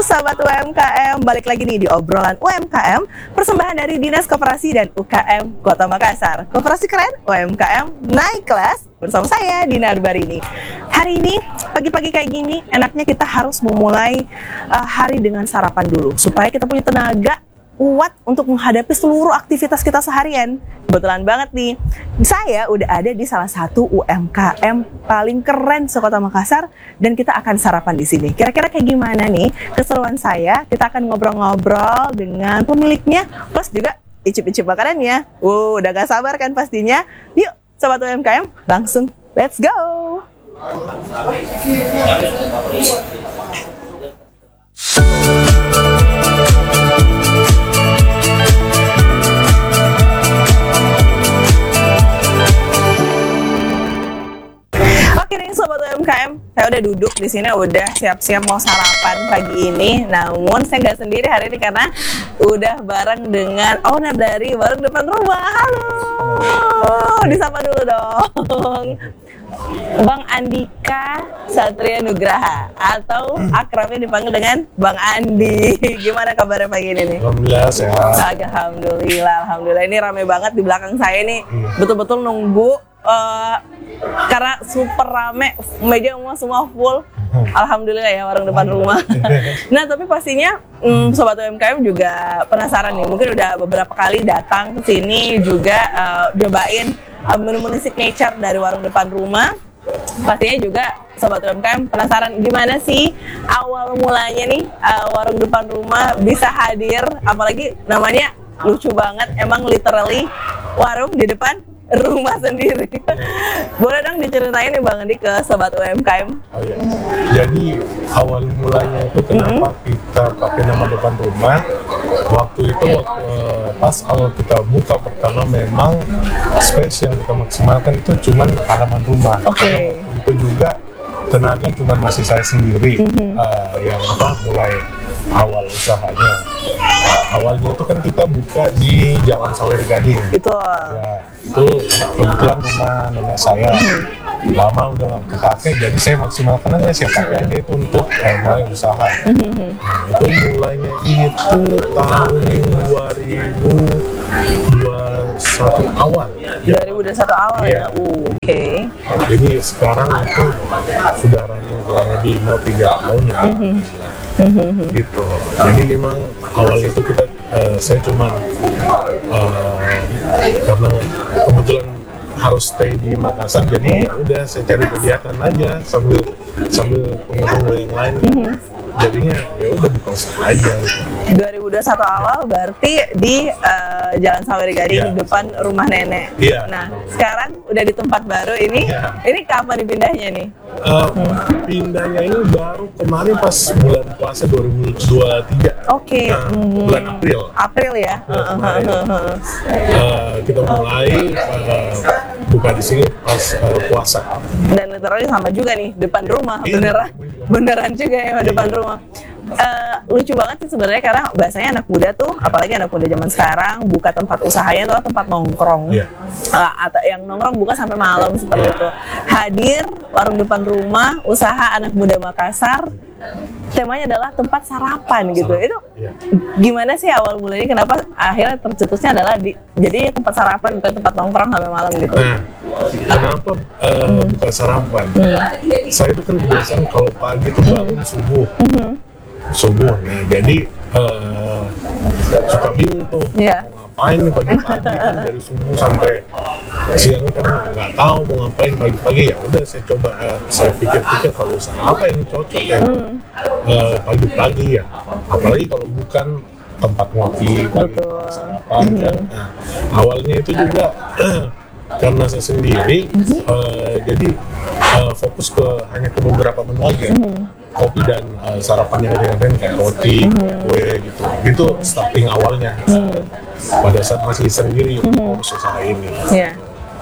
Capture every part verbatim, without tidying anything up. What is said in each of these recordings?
sahabat U M K M, balik lagi nih di obrolan U M K M, persembahan dari Dinas Koperasi dan U K M Kota Makassar. Koperasi keren, U M K M naik kelas, bersama saya Dina Arbarini. Hari ini pagi-pagi kayak gini, enaknya kita harus memulai uh, hari dengan sarapan dulu supaya kita punya tenaga kuat untuk menghadapi seluruh aktivitas kita seharian. Kebetulan banget nih, saya udah ada di salah satu U M K M paling keren sekota Makassar dan kita akan sarapan di sini. Kira-kira kayak gimana nih keseruan saya? Kita akan ngobrol-ngobrol dengan pemiliknya, plus juga icip-icip makanannya. Uh, udah gak sabar kan pastinya? Yuk, sobat U M K M, langsung let's go! Oke nih sobat U M K M, saya udah duduk di sini, udah siap-siap mau sarapan pagi ini. Namun saya nggak sendiri hari ini karena udah bareng dengan owner dari warung depan rumah. Halo, disapa dulu dong. Bang Andika Satria Nugraha atau akrabnya dipanggil dengan Bang Andi. Gimana kabarnya pagi ini nih? Alhamdulillah sehat. Alhamdulillah, alhamdulillah. Ini rame banget di belakang saya nih. Betul-betul nunggu uh, karena super rame, meja semua full. Alhamdulillah ya warung depan rumah. Nah tapi pastinya hmm, sobat U M K M juga penasaran nih. Mungkin udah beberapa kali datang ke sini juga uh, cobain uh, menu-menu signature dari warung depan rumah. Pastinya juga sobat U M K M penasaran gimana sih awal mulanya nih uh, warung depan rumah bisa hadir, apalagi namanya lucu banget, emang literally warung di depan rumah sendiri. Boleh dong diceritain nih Bang Andi ke sobat U M K M? Oh, iya. Jadi awal mulanya itu kenapa mm-hmm. kita pakai nama depan rumah? Waktu itu waktu, pas awal kita buka pertama memang space yang kita maksimalkan itu cuma halaman rumah. Oke. Okay. Itu juga tenaga cuma masih saya sendiri mm-hmm. uh, yang apa mulai awal usahanya. Uh, awalnya itu kan kita buka di Jalan Sawer Gading. Itu. Ya, itu kebetulan rumah nenek saya. Lama udah nggak kepake, jadi saya maksimalkan aja, saya pakai aja itu untuk eh, mulai usaha. Nah, itu mulainya itu tahun dua ribu dua puluh satu awal. dua ribu dua puluh satu awal ya. Uh, Oke. Okay. Jadi sekarang itu sudah running kurang lebih mau tiga tahun ya. Gitu. Jadi memang awal itu kita, uh, saya cuma uh, karena kebetulan harus stay di Makassar, jadi udah saya cari kegiatan aja sambil sambil pengunjung yang lain. Mm-hmm. Jadinya ya udah buka usaha aja. dua ribu dua puluh satu awal berarti di uh, Jalan Sawer Gading, yeah. Depan rumah nenek. Yeah. Nah sekarang udah di tempat baru ini. Yeah. Ini kapan dipindahnya nih? Uh, hmm. Pindahnya ini baru kemarin pas bulan puasa dua ribu dua puluh tiga. Oke. Okay. Nah, hmm. Bulan April. April ya. Nah, uh, kita mulai uh, buka di sini pas uh, puasa. Dan literally sama juga nih depan rumah, yeah. beneran, beneran juga ya depan rumah. Uh, lucu banget sih sebenarnya karena bahasanya anak muda tuh, apalagi anak muda zaman sekarang buka tempat usahanya tuh tempat nongkrong, yeah. uh, atau yang nongkrong buka sampai malam seperti yeah. itu. Hadir warung depan rumah, usaha anak muda Makassar. Temanya adalah tempat sarapan gitu. Sarapan. Itu yeah. gimana sih awal mulanya? Kenapa akhirnya tercetusnya adalah di, jadi tempat sarapan bukan tempat nongkrong sampai malam gitu? Nah, kenapa uh, hmm. bukan sarapan? Hmm. Saya itu kan biasanya kalau pagi itu bangun hmm. subuh, hmm. subuh nih. Jadi uh, suka bingung tuh. Yeah. Ngapain nih pagi-pagi kan dari subuh sampai siang kan nggak tahu mau ngapain pagi-pagi. Ya udah saya coba uh, saya pikir-pikir kalau usaha apa yang cocok ya hmm. uh, pagi-pagi ya, apalagi kalau bukan tempat ngopi pagi sarapan hmm. kan. Nah, awalnya itu juga karena saya sendiri uh, jadi uh, fokus ke hanya ke beberapa menu aja. Hmm. Kopi dan uh, sarapan yang ringan kayak roti, mm-hmm. kue gitu. Itu starting awalnya. Mm. Pada saat masih sendiri mm-hmm. untuk usaha ini. Yeah.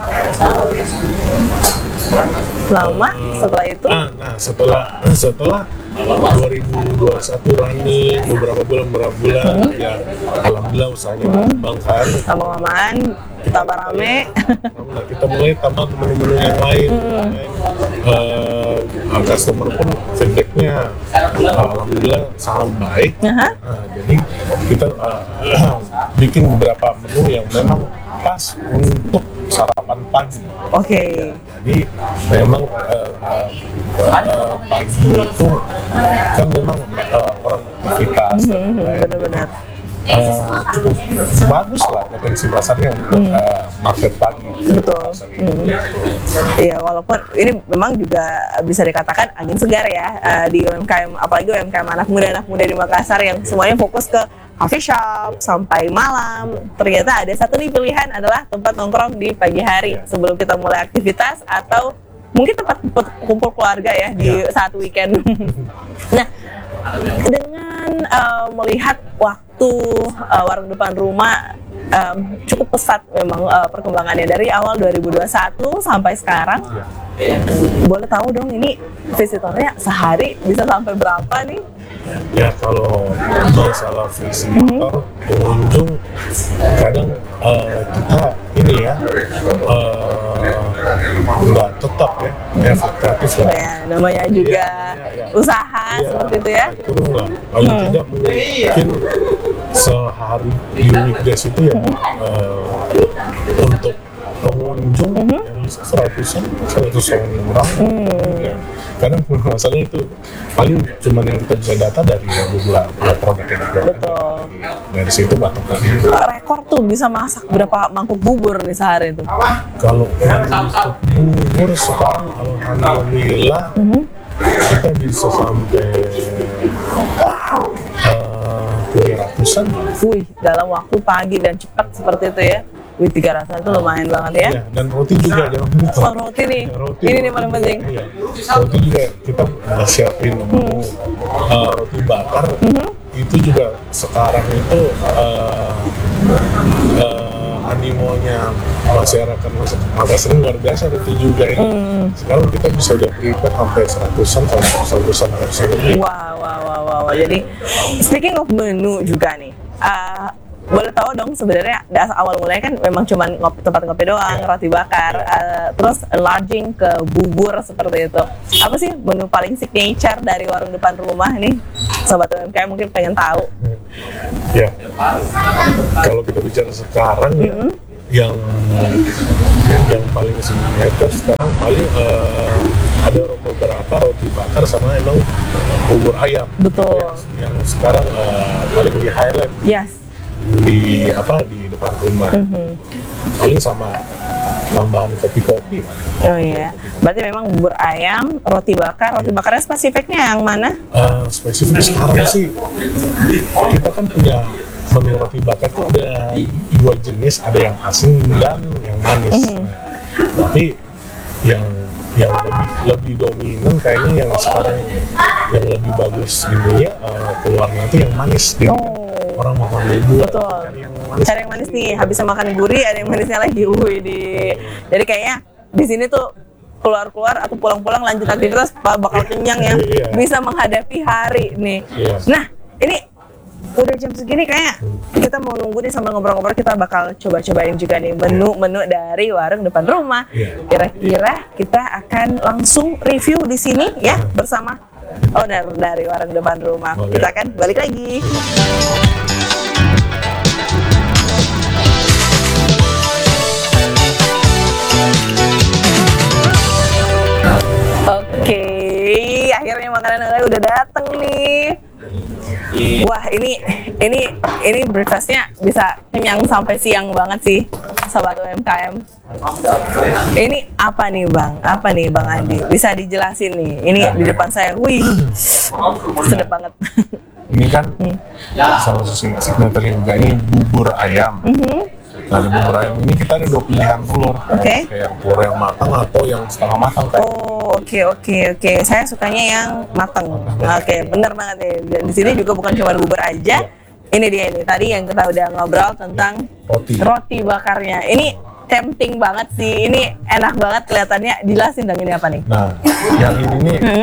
Lama uh, setelah itu? Nah, nah setelah setelah dua ribu dua puluh satu running beberapa bulan beberapa bulan mm-hmm. ya alhamdulillah usahanya mengembangkan. Mm-hmm. Lama-lamaan tambah rame. Nah, kita mulai tambah menu-menu yang lain. Mm-hmm. Uh, uh, customer pun feedbacknya alhamdulillah sangat baik. Aha. Nah, jadi kita uh, bikin beberapa menu yang memang pas untuk sarapan pagi. Oke. Jadi memang uh, uh, uh, pagi itu kan memang uh, orang aktivitas, Hmm, benar-benar. uh, cukup bagus lah potensi pasarnya untuk uh, market pagi. Betul. Hmm. Iya, walaupun ini memang juga bisa dikatakan angin segar ya uh, di U M K M, apalagi U M K M anak muda anak muda di Makassar yang semuanya fokus ke coffee shop sampai malam. Ternyata ada satu nih pilihan adalah tempat nongkrong di pagi hari sebelum kita mulai aktivitas atau mungkin tempat kumpul keluarga ya di saat weekend. Nah, dengan uh, melihat waktu uh, warung depan rumah um, cukup pesat memang uh, perkembangannya dari awal dua ribu dua puluh satu sampai sekarang. Boleh tahu dong ini visitornya sehari bisa sampai berapa nih? Ya kalau masalah visitor, pengunjung kadang uh, kita ini ya uh, nggak tetap ya, ya fluktuatif lah. Ya, namanya juga Ya, ya, ya. usaha Ya, seperti itu ya. turun lah. Paling Hmm. tidak mungkin sehari di weekdays itu ya uh, untuk pengunjung yang bisa seratusan, seratus orang. Ya. Karena masalahnya itu paling cuma yang kita bisa data dari beberapa produk yang ada. Betul. Dari situ batok tadi. Rekor tuh bisa masak berapa mangkuk bubur nih sehari itu? Kalau untuk bubur sekarang alhamdulillah kita bisa sampai uh, tiga ratusan. Wih, dalam waktu pagi dan cepat seperti itu ya. Wih, tiga ratusan itu lumayan banget ya. Ya, dan roti juga jangan lupa. Oh, roti nih. Roti, Ini nih paling penting. Iya. Roti juga kita udah siapin menu uh, roti bakar. Itu juga sekarang itu uh, uh, animonya masyarakat Makassar luar biasa itu juga ya. Sekarang kita bisa udah prepare sampai seratusan sampai seratusan persen lebih. Wah, wah, wah, wah, wah. Jadi speaking of menu juga nih, uh, boleh tahu dong sebenarnya das awal mulanya kan memang cuma ngopi, tempat ngopi doang, Yeah. roti bakar, uh, terus enlarging ke bubur seperti itu. Apa sih menu paling signature dari warung depan rumah nih? Sobat U M K M mungkin pengen tahu. Ya, kalau kita bicara sekarang ya, yang yang paling signature sekarang paling uh, ada beberapa roti bakar sama emang bubur ayam. Betul. Yang sekarang uh, paling di highlight Yes. di apa di depan rumah. Paling sama tambahan kopi-kopi. Oh iya. Berarti memang bubur ayam, roti bakar, roti bakarnya spesifiknya yang mana? Uh, spesifik sekarang sih kita kan punya menu roti bakar tuh ada dua jenis, ada yang asin dan yang manis. Nah, tapi yang yang lebih lebih dominan kayaknya yang sekarang yang lebih bagus ini ya uh, keluarnya itu yang manis. Jadi kan Oh. orang makan bubur Betul. cari yang manis. Cari yang manis nih, habisnya makan gurih ada yang manisnya lagi. Wih, di. Jadi kayaknya di sini tuh keluar-keluar atau pulang-pulang lanjut aktivitas bakal kenyang ya, Iya. bisa menghadapi hari nih. Iya. Nah, ini udah jam segini kayak kita mau nunggu nih sambil ngobrol-ngobrol, kita bakal coba-cobain juga nih menu-menu dari warung depan rumah. Iya. Kira-kira kita akan langsung review di sini ya bersama owner dari warung depan rumah. Boleh. Kita akan balik lagi. Oke, akhirnya makanan udah dateng nih. Wah, ini ini ini breakfastnya bisa kenyang sampai siang banget sih, sobat U M K M. Ini apa nih bang? Apa nih bang Andi? Bisa dijelasin nih? Ini di depan saya, wih, sedap banget. Ini kan salah satu signature juga ini bubur ayam. Nah, di bubur ayam ini kita ada dua pilihan telur. Oke. Kayak telur yang matang atau yang setengah matang. Kayak Oh, oke oke oke. Saya sukanya yang matang. Oke, bener banget ya. Dan di sini juga bukan cuma bubur aja. Ini dia nih. Tadi yang kita udah ngobrol tentang Roti. roti bakarnya. Ini tempting banget sih. Ini enak banget kelihatannya. Jelasin dong ini apa nih? Nah, yang ini nih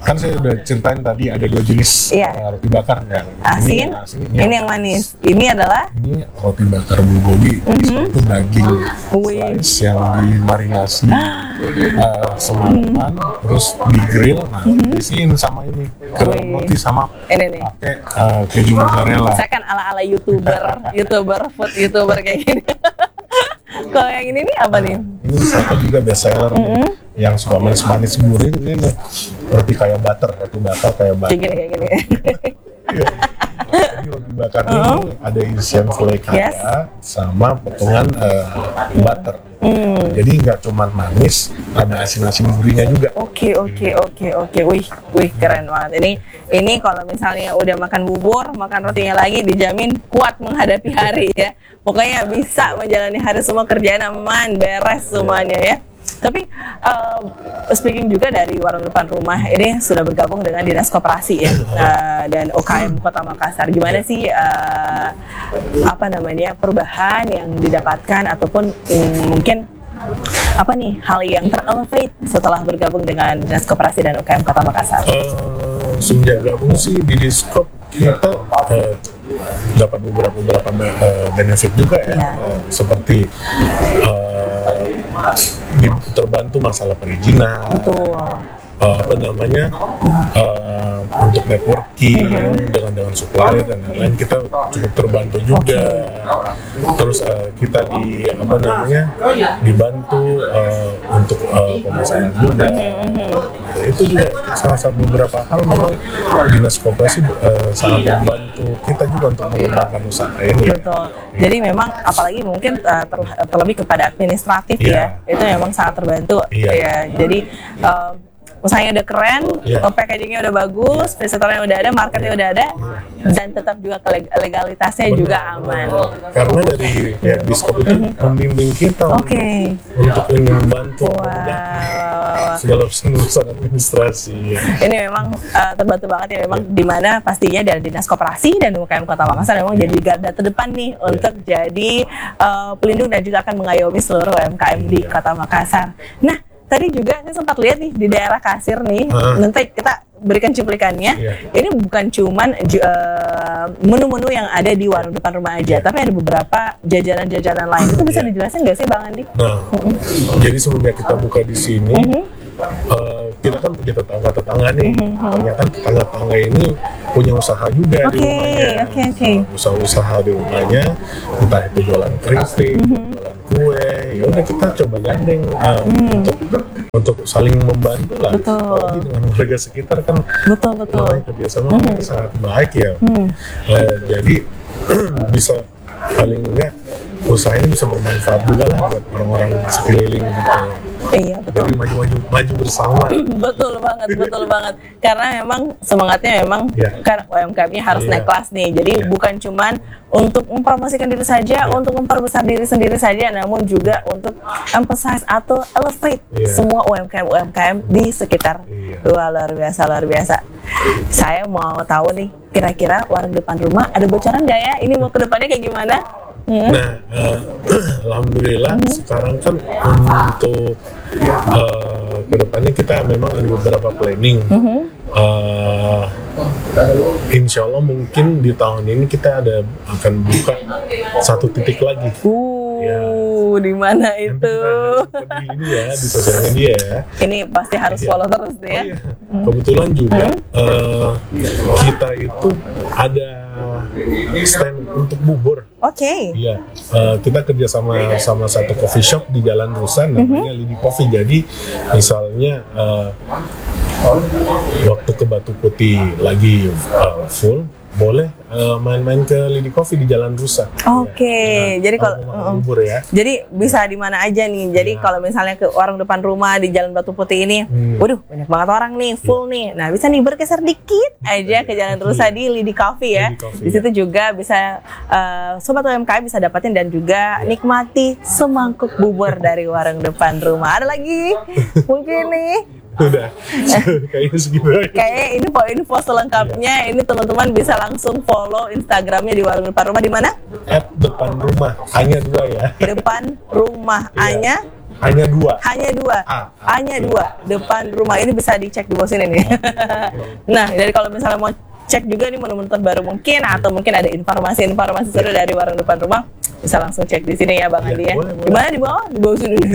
kan saya udah ceritain tadi ada dua jenis Iya. uh, roti bakar yang Asin, ini, yang asin, ini yang manis. Ini adalah ini roti bakar bulgogi. Mhm. Itu daging Wih. slice yang dimarinasi uh, semalam, terus di grill, nah diisiin sama ini krim Wih. roti sama ini nih. pakai uh, keju mozzarella. Saya kan ala-ala youtuber, youtuber, food youtuber kayak gini. Kalau yang ini nih apa nih? Ini satu juga best seller nih, yang suka manis-manis gurih ini nih, roti kayak butter, roti bakar kayak butter. Kayak gini, kayak gini. Iya. Jadi roti bakar ini ada isian selai kaya Yes. sama potongan uh, butter. Hmm. Jadi nggak cuma manis, ada asin-asin gurihnya juga. Oke, oke, oke, oke. Wih, wih, keren banget. Ini, ini kalau misalnya udah makan bubur, makan rotinya lagi, dijamin kuat menghadapi hari ya. Pokoknya bisa menjalani hari semua, kerjaan aman, beres semuanya ya. Tapi uh, speaking juga dari warung depan rumah ini sudah bergabung dengan Dinas Koperasi ya uh, dan U K M Kota Makassar. Gimana sih uh, apa namanya perubahan yang didapatkan ataupun um, mungkin apa nih hal yang terelevate setelah bergabung dengan Dinas Koperasi dan U K M Kota Makassar? Uh, semenjak gabung sih di Diskop kita uh, dapat beberapa beberapa uh, benefit juga ya, Ya. Uh, seperti uh, di- terbantu masalah perizinan. Betul. uh, apa namanya uh, untuk networking dengan dengan supplier dan lain-lain kita cukup terbantu juga. Terus uh, kita di apa namanya dibantu uh, untuk uh, pemasaran juga. Itu juga salah satu beberapa hal memang dinas koperasi uh, sangat membantu kita juga untuk mengembangkan usaha ini. Betul. Jadi memang apalagi mungkin uh, ter- terlebih kepada administratif Iya. ya, itu memang sangat terbantu. Iya. Ya, jadi um, usahanya udah keren, Iya. packagingnya udah bagus, visitornya udah ada, marketnya udah ada, dan tetap juga keleg- legalitasnya Benar. juga aman. Karena dari pihak Diskop itu membimbing kita Oke. untuk ini membantu Wow. segala urusan administrasi. Ini memang uh, terbantu banget ya, memang di mana pastinya dari Dinas Koperasi dan U K M Kota Makassar memang jadi garda terdepan nih untuk jadi uh, pelindung dan juga akan mengayomi seluruh U M K M di Kota Makassar. Nah, tadi juga saya sempat lihat nih di daerah Kasir nih, Hah? nanti kita berikan cuplikannya. Iya. Ini bukan cuman ju- uh, menu-menu yang ada di warung depan rumah aja, Iya. tapi ada beberapa jajanan-jajanan lain. Itu bisa Iya. dijelasin nggak sih Bang Andi? Nah, jadi sebelumnya kita buka di sini, Mhm. eh, kita kan punya tetangga-tetangga nih. Ternyata tetangga-tetangga ini punya usaha juga di Oke, rumahnya. oke, oke. Usaha-usaha di rumahnya, entah itu jualan keripik, jualan kue. Ya udah kita coba gandeng eh, untuk untuk saling membantu lah. Betul. Apalagi dengan warga sekitar kan Betul, betul. namanya kerjasama kan sangat baik ya. Hmm. Eh, jadi bisa paling enggak usaha ini bisa bermanfaat juga lah buat orang-orang sekeliling gitu. Iya, betul. Jadi maju-maju maju bersama. Betul banget, betul banget. Karena memang semangatnya memang Iya. kan U M K M-nya harus Iya. naik kelas nih. Jadi Iya. bukan cuman untuk mempromosikan diri saja, Iya. untuk memperbesar diri sendiri saja, namun juga untuk emphasize atau elevate Iya. semua U M K M U M K M di sekitar. Iya. Wah, luar biasa, luar biasa. Saya mau tahu nih, kira-kira warung depan rumah ada bocoran nggak ya? Ini mau ke depannya kayak gimana? Hmm? Nah, eh, alhamdulillah sekarang kan untuk eh, kedepannya kita memang ada beberapa planning. Eh, insya Allah mungkin di tahun ini kita ada akan buka satu titik lagi. Uh, di mana Nanti itu? kita di ini ya di sosial media ya. Ini pasti harus Iya. follow terus nih ya. Oh iya, kebetulan juga eh, kita itu ada stand untuk bubur. Oke. Iya, eh, kita kerja sama sama satu coffee shop di Jalan Rusan namanya Lidi Coffee. Jadi misalnya eh, waktu ke Batu Putih lagi eh, full, boleh eh, main-main ke Lidi Coffee di Jalan Rusan. Oke, Ya, jadi kalau mau makan uh-uh. bubur ya. Jadi bisa di mana aja nih. Jadi Iya. kalau misalnya ke warung depan rumah di Jalan Batu Putih ini, Hmm. waduh banyak banget orang nih, full nih. Nah bisa nih bergeser dikit aja ke Jalan Rusa di Lidi Coffee ya. Lidi Coffee, Di situ juga bisa uh, sobat U M K M bisa dapatin dan juga nikmati semangkuk bubur dari warung depan rumah. Ada lagi mungkin nih. Udah, kayaknya segitu aja. Kayaknya ini po info selengkapnya. Ini teman-teman bisa langsung follow Instagramnya di warung depan rumah di mana? At depan rumah, hanya dua ya. Depan rumah Iya. A-nya Hanya dua. Hanya dua, Ah, ah, hanya dua depan rumah ini bisa dicek di bawah sini nih. Nah, jadi kalau misalnya mau cek juga nih menu-menu terbaru mungkin atau mungkin ada informasi-informasi seru dari warung depan rumah, bisa langsung cek di sini ya Bang Ya, Andi ya. boleh, boleh. Di mana di bawah? Di bawah sini.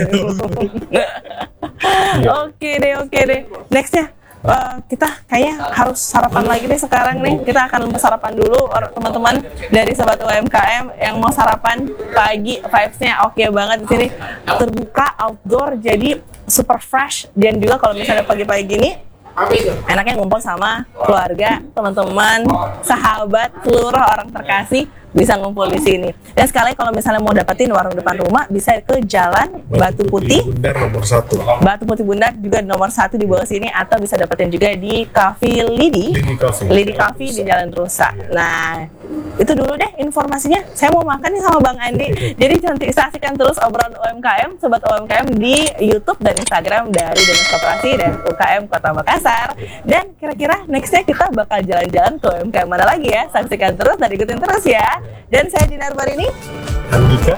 Oke deh, oke deh. Nextnya. Uh, kita kayaknya harus sarapan lagi nih sekarang nih. Kita akan sarapan dulu or- teman-teman dari Sobat U M K M yang mau sarapan pagi. Vibes-nya oke banget di sini. Terbuka, outdoor, jadi super fresh. Dan juga kalau misalnya pagi-pagi gini, enaknya ngumpul sama keluarga, teman-teman, sahabat, seluruh orang terkasih bisa ngumpul di sini. Dan sekali kalau misalnya mau dapetin warung depan rumah, bisa ke Jalan Batu Putih, Bundar nomor satu. Batu Putih Bundar juga nomor satu di bawah sini, atau bisa dapetin juga di Cafe Lidi, Lidi Cafe. Lidi Cafe di Jalan Rusa. Nah, itu dulu deh informasinya. Saya mau makan nih sama Bang Andi. Jadi nanti saksikan terus obrolan U M K M, Sobat U M K M di YouTube dan Instagram dari Dinas Koperasi dan U K M Kota Makassar. Dan kira-kira nextnya kita bakal jalan-jalan ke U M K M mana lagi ya? Saksikan terus dan ikutin terus ya. Dan saya Dinar Barini. Andika.